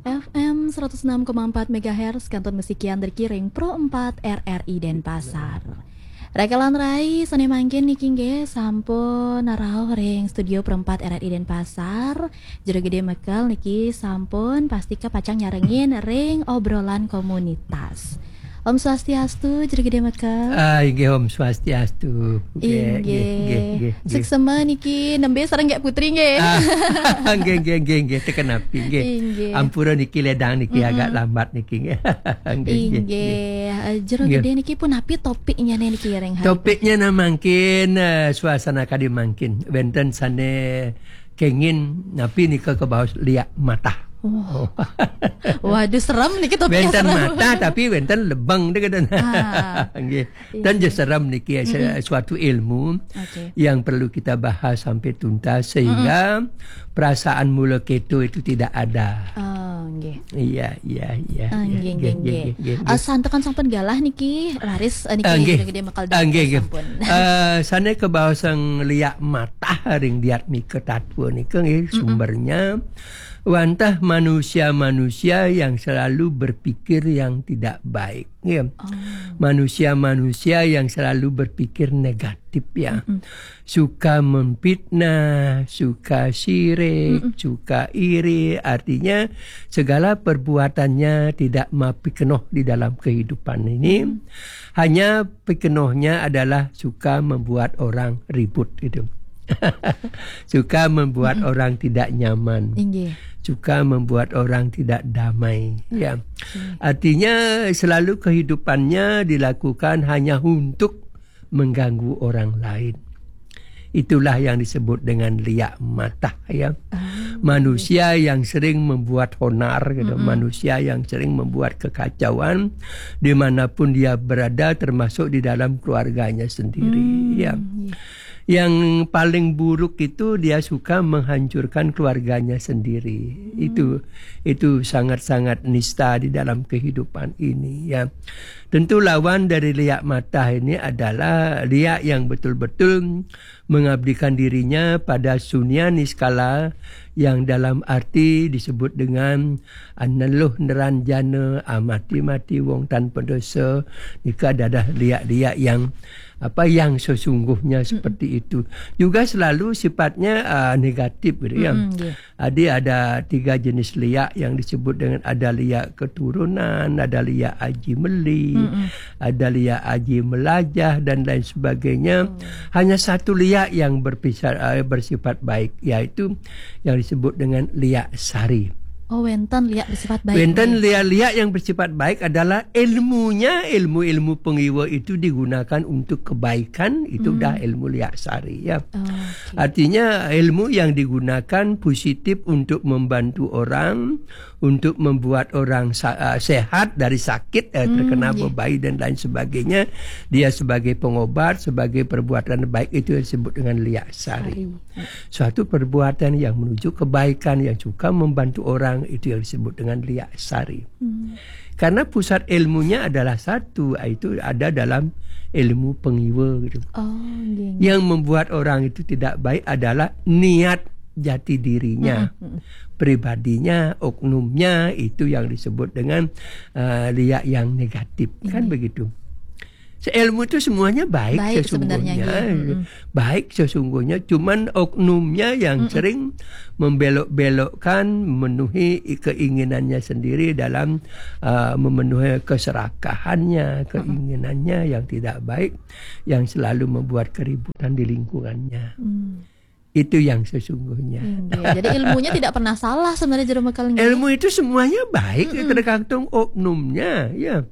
FM 106,4 MHz Kantor Musikian Terkiring Pro 4 RRI Denpasar. Rekalan rai sane mangkin niki nggih sampun narao ring studio Pro 4 RRI Denpasar. Jero gede mekel niki sampun pasti kepacang nyarengin ring obrolan komunitas. Om Swastiastu, jero gede mekel. Inggih Om Swastiastu. Inggih. Seksema niki nembe sareng gak putri nggih. Nggih teken api nggih. Ampura niki ledang niki agak lambat niki nggih. Inggih. Jero gede niki pun api topiknya niki ring hari. Topiknya mangkin suasana kadi mangkin. Wenten sane kengin napi nika ke bawah liak mata. Oh. Waduh serem niki topiknya. Wenten mata tapi wenten lebang dekat nggih. Dan je serem niki suatu ilmu yang perlu kita bahas sampai tuntas sehingga perasaan mula keto itu tidak ada. Oh, nggih. Iya. Nggih. Santekan sampun galah niki laris niki gede makal sampun. Sana ke bawah sang liak mata ring diat mika tatwa nika nggih sumbernya wantah manusia-manusia yang selalu berpikir yang tidak baik ya. Manusia-manusia yang selalu berpikir negatif ya. Suka memfitnah, suka syirik, suka iri, artinya segala perbuatannya tidak mapikenoh di dalam kehidupan ini. Hanya pikenohnya adalah suka membuat orang ribut gitu. Suka membuat orang tidak nyaman. Suka membuat orang tidak damai ya. Artinya selalu kehidupannya dilakukan hanya untuk mengganggu orang lain. Itulah yang disebut dengan liak mata ya. Manusia yang sering membuat onar gitu. Manusia yang sering membuat kekacauan dimanapun dia berada, termasuk di dalam keluarganya sendiri ya. Yang paling buruk itu dia suka menghancurkan keluarganya sendiri. Itu sangat-sangat nista di dalam kehidupan ini ya. Tentu lawan dari liak mata ini adalah liak yang betul-betul mengabdikan dirinya pada sunia niskala, yang dalam arti disebut dengan aneluh neranjana amati-mati wong tanpa dosa. Nika adalah liak-liak yang yang sesungguhnya seperti itu. Juga selalu sifatnya negatif gitu ya. Ada 3 jenis liak yang disebut dengan ada liak keturunan, ada liak aji meli, ada liak aji melajah dan lain sebagainya. Hanya satu liak yang bersifat baik, yaitu yang disebut dengan liak sari. Oh, wenten liak bersifat baik. Wenten liak yang bersifat baik adalah ilmunya, ilmu pengiwa itu digunakan untuk kebaikan, itu dah ilmu liak sari ya. Artinya ilmu yang digunakan positif untuk membantu orang, untuk membuat orang sehat dari sakit, terkena bebai dan lain sebagainya. Dia sebagai pengobat, sebagai perbuatan baik, itu disebut dengan liak sari. Suatu perbuatan yang menuju kebaikan, yang suka membantu orang, itu yang disebut dengan liak sari. Karena pusat ilmunya adalah satu, itu ada dalam ilmu pengiwa gitu. Yang membuat orang itu tidak baik adalah niat jati dirinya, pribadinya, oknumnya, itu yang disebut dengan liak yang negatif. Kan begitu. Ilmu itu semuanya baik sesungguhnya. Baik sesungguhnya, cuman oknumnya yang sering membelok-belokkan, memenuhi keinginannya sendiri dalam memenuhi keserakahannya, keinginannya yang tidak baik, yang selalu membuat keributan di lingkungannya. Itu yang sesungguhnya. Jadi ilmunya tidak pernah salah sebenarnya jero mekal. Ilmu itu semuanya baik, tergantung oknumnya ya.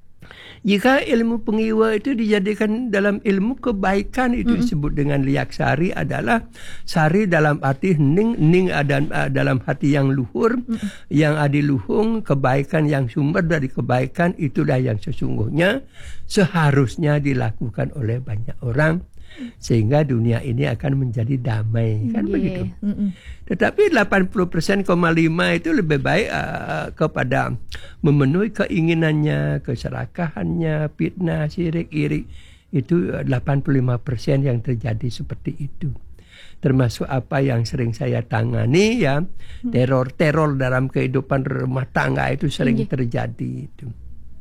Jika ilmu pengiwa itu dijadikan dalam ilmu kebaikan, itu disebut dengan liak sari, adalah sari dalam arti ning ada dalam hati yang luhur, yang adiluhung, kebaikan yang sumber dari kebaikan, itulah yang sesungguhnya seharusnya dilakukan oleh banyak orang, sehingga dunia ini akan menjadi damai, kan begitu. Tetapi 80,5% itu lebih baik kepada memenuhi keinginannya, keserakahannya, fitnah, syirik, iri. Itu 85% yang terjadi seperti itu. termasuk apa yang sering saya tangani ya, teror dalam kehidupan rumah tangga itu sering terjadi itu.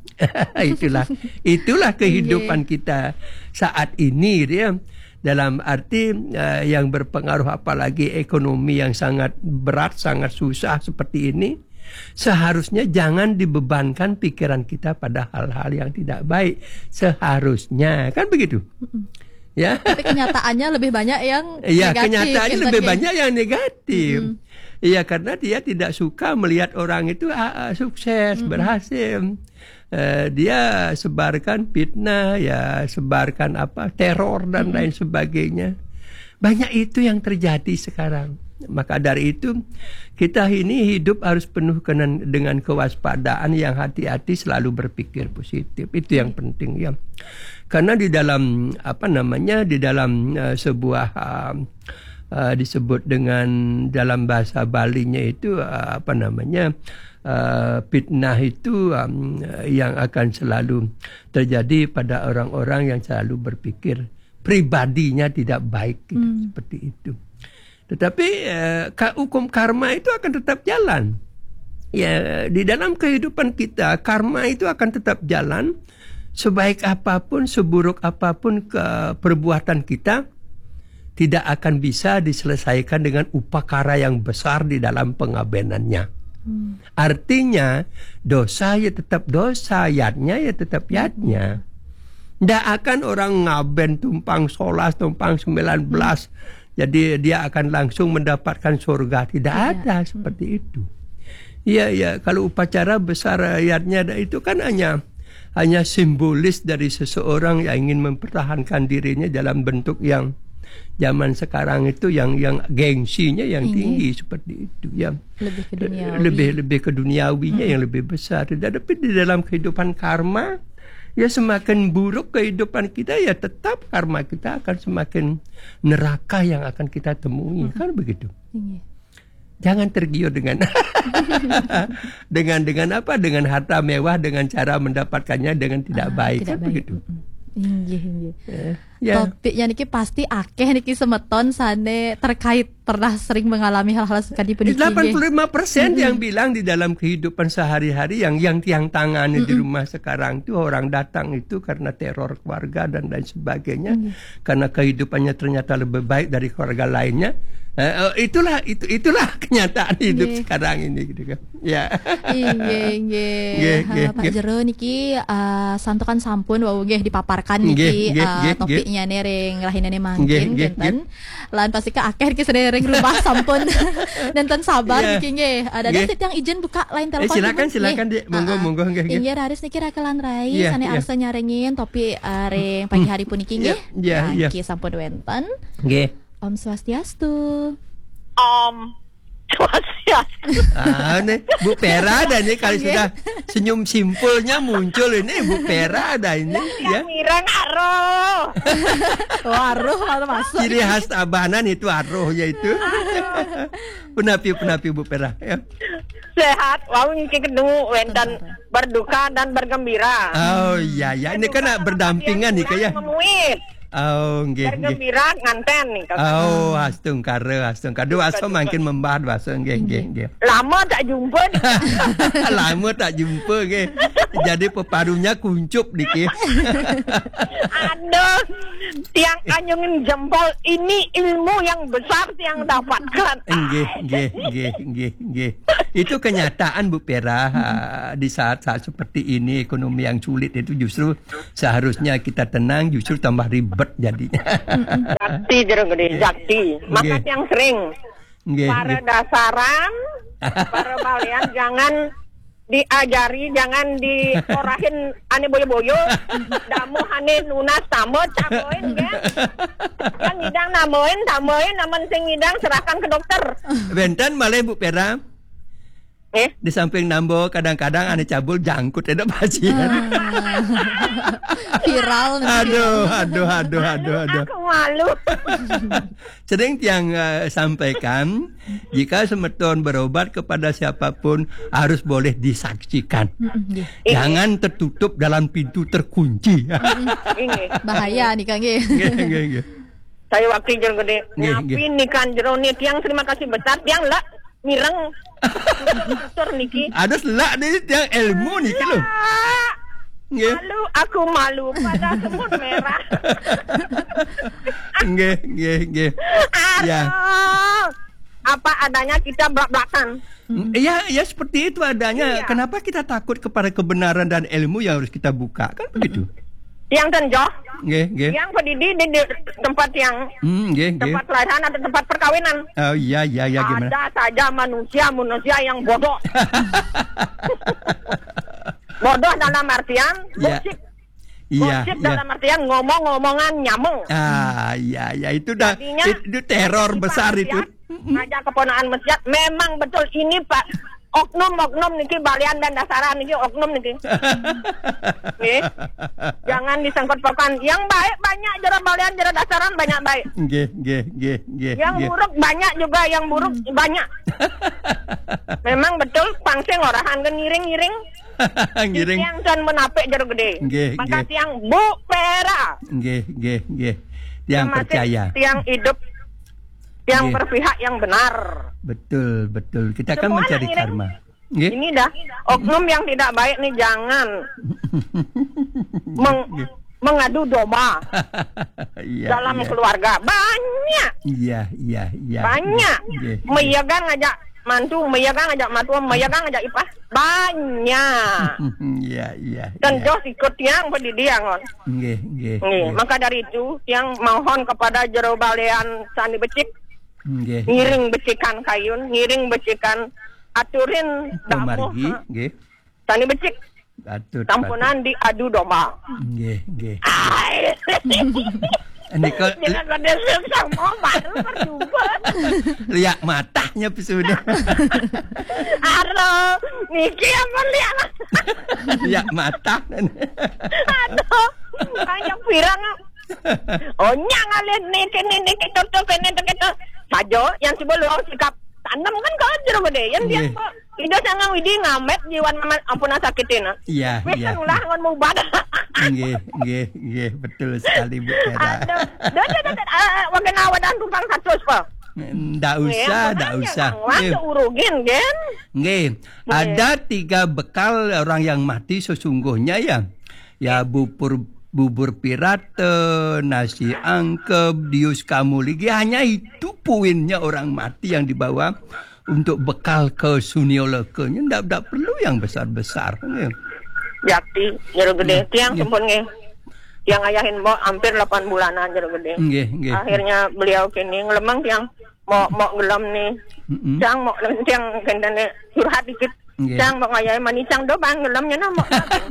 itulah kehidupan kita saat ini dia, dalam arti yang berpengaruh, apalagi ekonomi yang sangat berat, sangat susah seperti ini. Seharusnya jangan dibebankan pikiran kita pada hal-hal yang tidak baik. Seharusnya kan begitu. Ya. Tapi kenyataannya lebih banyak yang negatif. Kenyataannya lebih gitu. banyak yang negatif. Iya, karena dia tidak suka melihat orang itu sukses, berhasil. Dia sebarkan fitnah, ya sebarkan teror dan lain sebagainya. Banyak itu yang terjadi sekarang. Maka dari itu kita ini hidup harus penuh dengan kewaspadaan, yang hati-hati, selalu berpikir positif. Itu yang penting ya. Karena di dalam di dalam sebuah disebut dengan dalam bahasa Balinya itu fitnah itu yang akan selalu terjadi pada orang-orang yang selalu berpikir pribadinya tidak baik gitu, seperti itu. Tetapi hukum karma itu akan tetap jalan. Ya, di dalam kehidupan kita karma itu akan tetap jalan. Sebaik apapun, seburuk apapun perbuatan kita, tidak akan bisa diselesaikan dengan upakara yang besar di dalam pengabenannya. Artinya dosa ya tetap dosa, yatnya ya tetap yatnya. Tidak akan orang ngaben tumpang 11, tumpang 19, jadi dia akan langsung mendapatkan surga. Tidak ada seperti itu. Ya, kalau upacara besar yatnya itu kan hanya simbolis dari seseorang yang ingin mempertahankan dirinya dalam bentuk yang zaman sekarang itu yang gengsinya yang tinggi, seperti itu ya. Lebih ke duniawinya yang lebih besar. Tapi di dalam kehidupan karma, ya semakin buruk kehidupan kita, ya tetap karma kita akan semakin neraka yang akan kita temui. Kan begitu. Jangan tergiur dengan dengan harta mewah, dengan cara mendapatkannya dengan tidak baik. Kan begitu. Topiknya niki pasti akeh niki semeton sane terkait pernah sering mengalami hal-hal seperti ini. 85% yang bilang di dalam kehidupan sehari-hari yang tiang tangani di rumah sekarang itu, orang datang itu karena teror keluarga dan lain sebagainya, karena kehidupannya ternyata lebih baik dari keluarga lainnya. Itulah kenyataan hidup sekarang ini gitu kan. Ya. Pak Jero niki santukan sampun wau nggih dipaparkan niki topiknya nering lahinane mangkin genten. Lan pasti ka akeh niki sedereng rumah sampun nenten sabar niki nggih. Ada yang izin buka line telepon. Silakan Dik. Monggo nggih. Inggih Haris niki rakelan rai sane arsa nyarengin topik reng pagi hari pun niki nggih. Niki sampun wenten. Nggih. Om Swastiastu. Om Swastiastu. Nih Bu Pera ada nih, kalau sudah senyum simpulnya muncul ini Bu Pera ada ini ya. Mirang aroh. Aroh masuk. Ciri khas Tabanan itu arohnya itu. Penapi Bu Pera ya. Sehat, wau ngiki kedung wenten berduka dan bergembira. Oh iya, ini kan berdampingan nih kayak. Oh, nggih. Bergembira nganten nih. Oh, astung kare. Waso makin membahas waso nggih. Lama tak jumpa. Lama tak jumpa nggih. Jadi pepadunya kuncup dikit. Aduh, tiang anyungin jempol, ini ilmu yang besar tiang dapatkan. Nggih. Itu kenyataan Bu Pera. Di saat-saat seperti ini, ekonomi yang sulit itu justru seharusnya kita tenang, justru tambah ribet jadinya. Jakti jeruk gede, jakti. Maka yang sering para dasaran, para balian jangan diajari, jangan diorahin ane boyo-boyo. Damu ane lunas tambah camoin kan. Yang ngidang tamoin, namun sing ngidang serahkan ke dokter. Benten malah Bu Pera. Di samping nambo kadang-kadang ane cabul jangkut ada pasien. Viral. Aduh. Aku malu. Sering tiang sampaikan, jika semeton berobat kepada siapapun harus boleh disaksikan. Jangan tertutup dalam pintu terkunci. Bahaya nih Kang. Saya waktu jero gede. Nyapi nikan jero nih tiang terima kasih besar tiang lah mireng. Tutur niki. Ada selak nih tiang ilmu niki lho. Malu, aku malu pada semut merah. Nggih. Ya. Apa adanya kita belak-belakan. Ya seperti itu adanya. Iya. Kenapa kita takut kepada kebenaran dan ilmu yang harus kita buka? Kan begitu. Yang tenjoh. Nggih. Yang pendidih di tempat yang tempat pelayanan atau tempat perkawinan. Oh iya gimana? Ada saja manusia yang bodoh. Bodoh dalam artian gosip. Gosip dalam artian ngomong-ngomongan nyamuk. Iya itu dah. Itu teror besar itu. Ngajak keponaan masjid. Memang betul ini Pak. Oknum niki balian dan dasaran niki oknum niki. Nih. Jangan disangkut paukan. Yang baik banyak jero balian jero dasaran banyak baik. Nggih. Yang buruk banyak juga yang buruk banyak. Memang betul pangsing orahan kan ngiring. Ngiring. Yang can menapik jero gede. Maka tiang Bu Pera. Nggih. Yang percaya. Tiang hidup yang berpihak yang benar. Betul. Kita akan mencari karma. Ini dah oknum yang tidak baik nih jangan mengadu domba dalam keluarga banyak. Iya. Banyak. Meyagan ngajak mantu, meyagan ngajak matua, meyagan ngajak ipah banyak. Iya. Dan jos ikut tiang pendidikan. Nggih. Maka dari itu tiang mohon kepada jero balean Sani Becik. Ngiring becikan kayun, ngiring becikan aturin damuh. Sani Becik. Tampunan diadu domba. Nggih. Niko jangan kode susah mau baru berdua. Lihat matanya pesudah. Halo, Niki apa lihat? Lihat mata. Aduh, kayak pirang. Oh nyangalin Niki tutup ini. Sajo yang sebelum sikap tanam kan kau jero gede yang dia kok ida sangang widi ngamet jiwan ampun sakitin. Iya. Ulah ngon mau badan. Nggih, betul sekali Bu Pera. Aduh, wagena wadan tumpang 100 po. Ndak usah. Masuk urugin kan? Nggih. Ada 3 bekal orang yang mati sesungguhnya ya. Ya bubur pirate, nasi angkep, dius kamuligi, hanya itu poinnya orang mati yang dibawa untuk bekal ke suniolekenya. Ndak perlu yang besar-besar. Jakti jero gede tiang sempun nggih. Tiang ayahin mbok hampir 8 bulanan jero gede. Nggih. Akhirnya beliau kini ngelemang tiang mau gelam nih. Tiang mau tiang kendane curhat dikit. Tiang mau ngayahin manicang do bang gelamnya na mau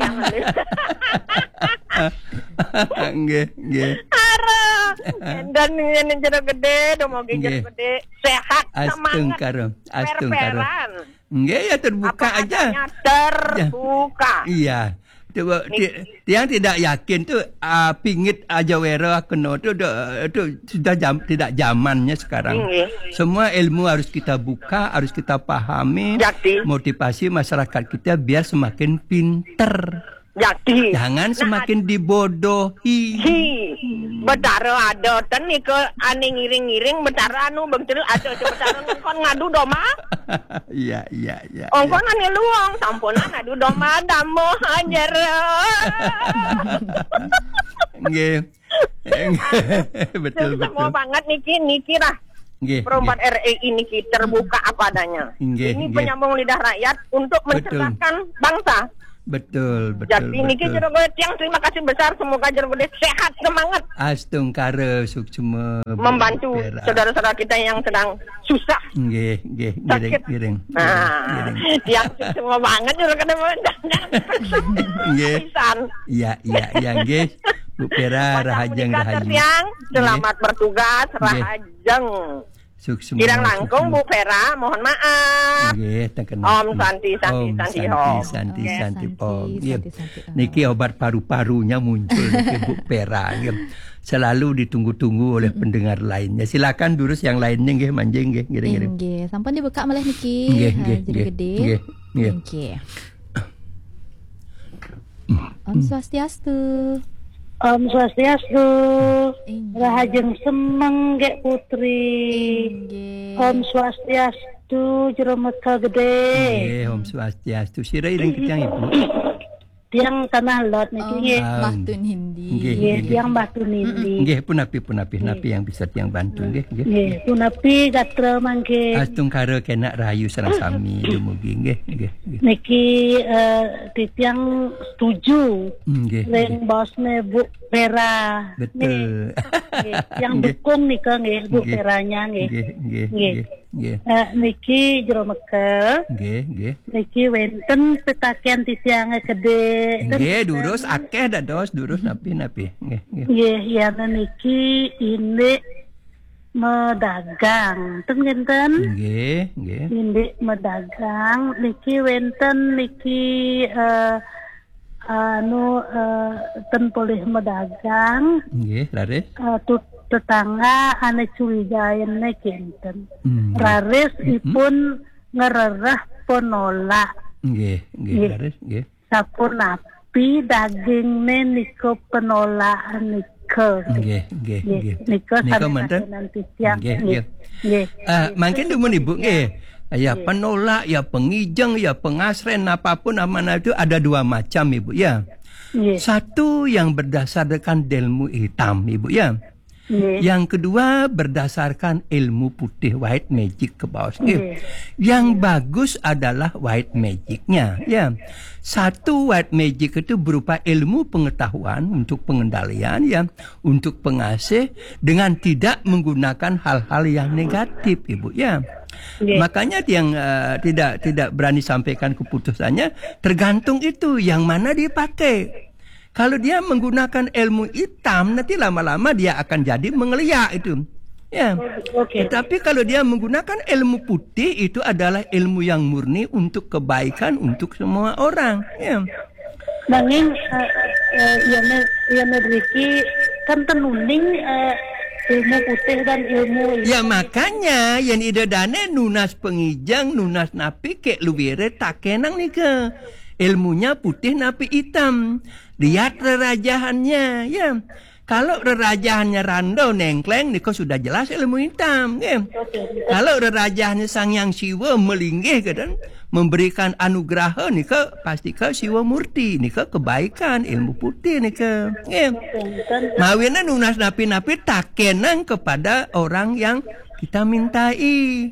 Nggih. Ara. Dan ini jero gede do mau jero gede sehat semangat. Astungkaro. Nggih ya terbuka aja. Terbuka. Iya. Yang tidak yakin tuh pingit aja wero kena itu sudah tidak zamannya sekarang. Semua ilmu harus kita buka, harus kita pahami. Motivasi masyarakat kita biar semakin pinter. Jangan semakin dibodohi. Betara ada ten ke ane ngiring-ngiring betara anu betul ada betara kon ngadu domba. Iya. Ongkon ane luang sampunan ngadu domba damo hajar. Nggih. Betul. Semua banget Niki lah. Perempat RI Niki terbuka apa adanya. Ini penyambung lidah rakyat untuk mencerdaskan bangsa. Betul. Jadi niki jero gede yang terima kasih besar, semoga jero gede sehat semangat. Astungkara suksema membantu saudara-saudara kita yang sedang susah. Nggih. Giring. Yang semua banget jero gede nggih. Iya nggih. Bu Pera rahajeng. Selamat bertugas rahajeng. Kirang langkung Bu Pera, mohon maaf. Nggih, Om Santi. Niki obat paru-parunya muncul niki Bu Pera. Selalu ditunggu-tunggu oleh pendengar lainnya. Silakan durus yang lainnya nggih manjing nggih ngiring-ngiring. Nggih, sampun dibuka malih niki. Nggih. Nggih. Om Swastiastu. Om Swastiastu, Rahajeng Semeng Gek Putri. Om Swastiastu, Jero Mekah Gede. Om Swastiastu. Sira ireng kitang Ibu. Tiang tanah lot niki nggih. Bahtun Hindi. Nggih, tiang Bahtun Hindi. Nggih, punapi napi yang bisa tiang bantu nggih. Nggih, punapi gatra mangke. Astung karo kena rahayu sareng sami dumugi nggih. Niki tiang setuju. Nggih. Reng bosne Bu Vera. Betul. Yang dukung nika nggih Bu Veranya nggih. Nggih. Niki Jero Mekah. Nggih. Niki wenten petakian titiang gede. Nggih, durus akeh dados durus napi. Nggih. Nggih, ya niki ini medagang. Ten ngenten? Nggih. Ini medagang. Niki wenten niki ten polih medagang. Nggih, laris. Tetangga ane curigain kinten. Raris ipun ngererah penola. Nggih, laris, nggih. Sapun api dagingne niko penola niko. Nggih. Niko menten. Nanti siang. Nggih. Mungkin dumun Ibu nggih. Ya penolak, ya pengijeng, ya pengasren, apapun amanah itu ada dua macam Ibu ya. Satu yang berdasarkan ilmu hitam Ibu ya. Yang kedua berdasarkan ilmu putih, white magic ke bawah. Yang bagus adalah white magicnya ya. Satu white magic itu berupa ilmu pengetahuan untuk pengendalian ya, untuk pengasih dengan tidak menggunakan hal-hal yang negatif Ibu ya. Makanya yang tidak berani sampaikan keputusannya, tergantung itu yang mana dipakai. Kalau dia menggunakan ilmu hitam, nanti lama-lama dia akan jadi mengeliak itu. Ya. Tetapi kalau dia menggunakan ilmu putih, itu adalah ilmu yang murni untuk kebaikan untuk semua orang. Ya. Nanging yana Riki kan tenuning ilmu putih dan ilmu. Ya makanya yang idadane nunas pengijang, nunas napi kek luwire tak kenang nih ke. Ilmunya putih napi hitam. Lihat rerajahannya ya. Kalau rerajahannya rando nengkleng niko sudah jelas ilmu hitam ya. Kalau rerajahannya Sang Yang Siwa melinggih kan memberikan anugerah niko pasti ke Siwa Murti niko kebaikan ilmu putih niko ya. Mawina nunas napi-napi tak kenang kepada orang yang kita mintai.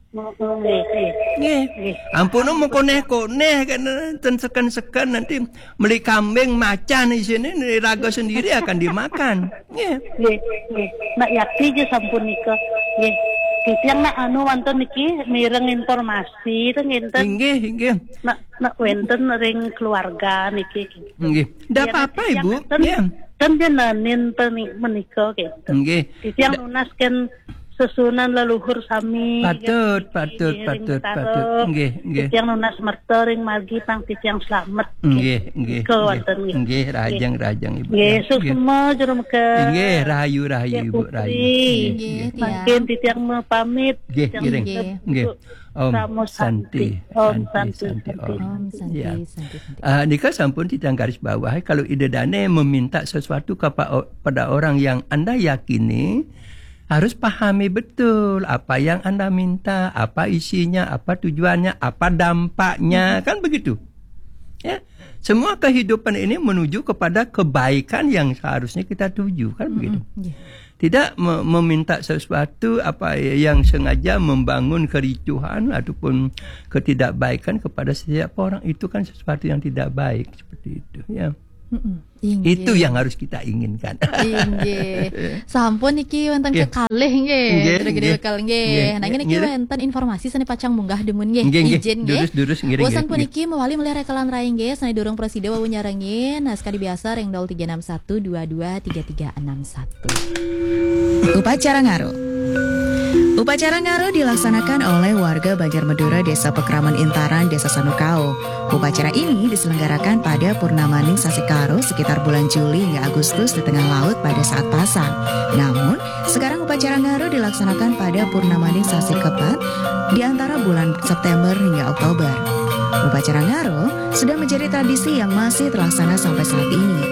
Ampun mau koneh kan sekan nanti beli kambing macan di sini raga sendiri akan dimakan. Nak yakti je sampun nika. Tiang nak wonten niki mireng informasi teng enten. Nggih. Nak wonten ring keluarga niki. Nggih. Ndak apa-apa Ibu. Nggih. Ten jenanin menika gitu. Nggih. Tiang lunas kan susunan leluhur sami. Patut. Nggih. Yang nunas mertering margi pang titiang slamet. Nggih. Nggih, rajang Ibu. Nggih, semua Jero Mekah. Nggih, rahayu Ibu, rahayu. Nggih, makin titiang pamit. Nggih. Om Santi. Nika sampun titiang garis bawah kalau idedane meminta sesuatu kepada orang yang Anda yakini, harus pahami betul apa yang Anda minta, apa isinya, apa tujuannya, apa dampaknya, kan begitu. Ya, semua kehidupan ini menuju kepada kebaikan yang seharusnya kita tuju, kan begitu. Tidak meminta sesuatu apa yang sengaja membangun kericuhan ataupun ketidakbaikan kepada setiap orang, itu kan sesuatu yang tidak baik seperti itu, ya. Itu yang harus kita inginkan. Sampun iki wonten kekalih nggih. Gede bekal nggih. Nah niki wonten informasi sane pacang munggah demun nggih. Izin nggih. Durus ngiring. Bosan puniki mewali melih rekalan raing nggih sane durung presida wawu nyarengin. Nah sekali biasa ring 0361223361. Upacara Ngaro. Upacara Ngaro dilaksanakan oleh warga Banjarmadura Desa Pekraman Intaran, Desa Sanukau. Upacara ini diselenggarakan pada Purnamaning Sasi Karo sekitar bulan Juli hingga Agustus di tengah laut pada saat pasang. Namun, sekarang upacara Ngaro dilaksanakan pada Purnamaning Sasi Kepat di antara bulan September hingga Oktober. Upacara Ngaro sudah menjadi tradisi yang masih terlaksana sampai saat ini.